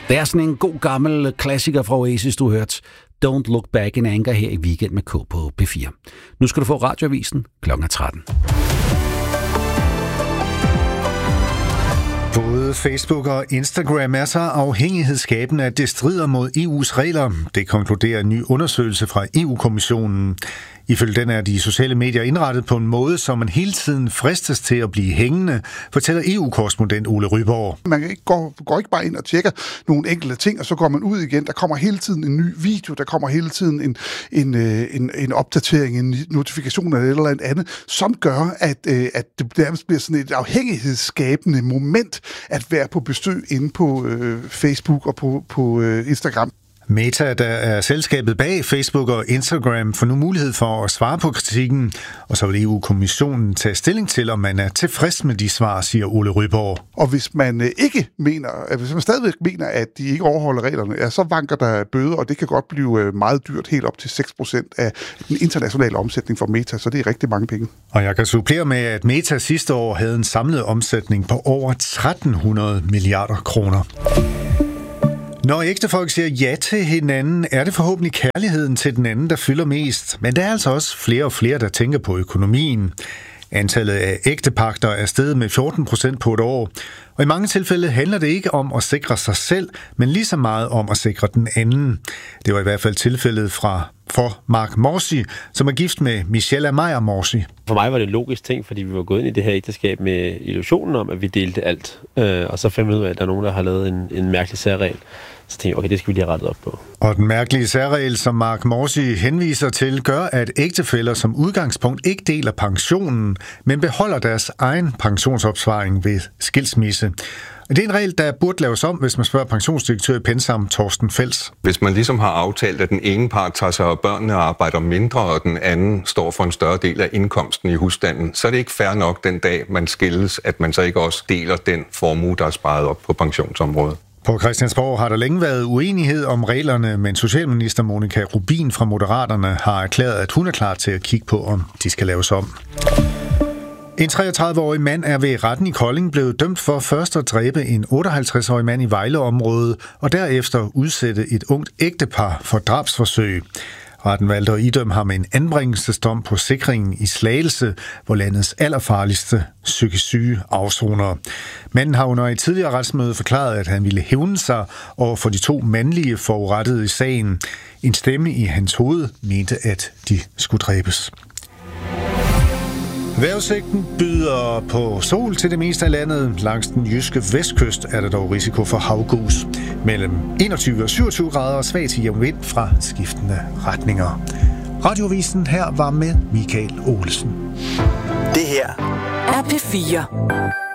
Det er sådan en god gammel klassiker fra Oasis, du har hørt. Don't Look Back in Anger her i Weekend med K på P4. Nu skal du få Radioavisen kl. 13. Både Facebook og Instagram er så afhængighedsskabende, at det strider mod EU's regler. Det konkluderer en ny undersøgelse fra EU-kommissionen. Ifølge den er de sociale medier indrettet på en måde, så man hele tiden fristes til at blive hængende, fortæller EU-korrespondent Ole Ryborg. Man går ikke bare ind og tjekker nogle enkelte ting, og så går man ud igen. Der kommer hele tiden en ny video, der kommer hele tiden en opdatering, en notifikation eller et eller andet, som gør, at det nærmest bliver sådan et afhængighedsskabende moment at være på besøg inde på Facebook og på Instagram. Meta, der er selskabet bag Facebook og Instagram, får nu mulighed for at svare på kritikken, og så vil EU-kommissionen tage stilling til, om man er tilfreds med de svar, siger Ole Ryborg. Og hvis man stadigvæk mener, at de ikke overholder reglerne, ja, så vanker der bøder, og det kan godt blive meget dyrt, helt op til 6% af den internationale omsætning for Meta, så det er rigtig mange penge. Og jeg kan supplere med, at Meta sidste år havde en samlet omsætning på over 1300 milliarder kroner. Når ægtefolk siger ja til hinanden, er det forhåbentlig kærligheden til den anden, der fylder mest. Men der er altså også flere og flere, der tænker på økonomien. Antallet af ægtepagter er steget med 14% på et år. Og i mange tilfælde handler det ikke om at sikre sig selv, men lige så meget om at sikre den anden. Det var i hvert fald tilfældet for Mark Morsi, som er gift med Michelle Meyer Morsi. For mig var det en logisk ting, fordi vi var gået ind i det her ægteskab med illusionen om, at vi delte alt. Og så fandt vi ud af, at der er nogen, der har lavet en mærkelig særregel. Så tænkte jeg, okay, det skal vi lige have rettet op på. Og den mærkelige særregel, som Mark Morsi henviser til, gør, at ægtefæller som udgangspunkt ikke deler pensionen, men beholder deres egen pensionsopsparing ved skilsmisse. Det er en regel, der burde laves om, hvis man spørger pensionsdirektør i Pensam, Torsten Fels. Hvis man ligesom har aftalt, at den ene part tager sig af børnene og arbejder mindre, og den anden står for en større del af indkomsten i husstanden, så er det ikke fair nok den dag, man skilles, at man så ikke også deler den formue, der er sparet op på pensionsområdet. På Christiansborg har der længe været uenighed om reglerne, men socialminister Monika Rubin fra Moderaterne har erklæret, at hun er klar til at kigge på, om de skal laves om. En 33-årig mand er ved retten i Kolding blevet dømt for først at dræbe en 58-årig mand i Vejleområdet og derefter udsætte et ungt ægtepar for drabsforsøg. Retten valgte at idømme ham en anbringelsesdom på sikringen i Slagelse, hvor landets allerfarligste psykisk syge afsoner. Manden har under et tidligere retsmøde forklaret, at han ville hævne sig over for de to mandlige forurettede i sagen. En stemme i hans hoved mente, at de skulle dræbes. Vejrudsigten byder på sol til det meste af landet. Langs den jyske vestkyst er der dog risiko for havgus. Mellem 21 og 27 grader og svag til jævn vind fra skiftende retninger. Radioavisen her var med Michael Olsen. Det her er P4.